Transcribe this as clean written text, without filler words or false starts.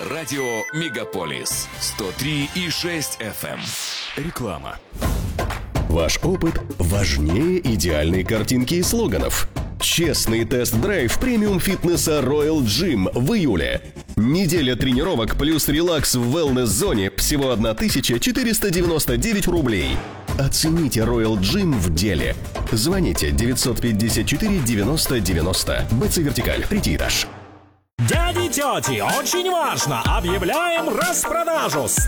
Радио Мегаполис 103,6 FM. Реклама. Ваш опыт важнее идеальной картинки и слоганов. Честный тест-драйв премиум-фитнеса Royal Gym в июле. Неделя тренировок плюс релакс в wellness-зоне всего 1499 рублей. Оцените Royal Gym в деле. Звоните 954 90 90. БЦ Вертикаль, 3-й этаж. Дяди, тети, очень важно! Объявляем распродажу!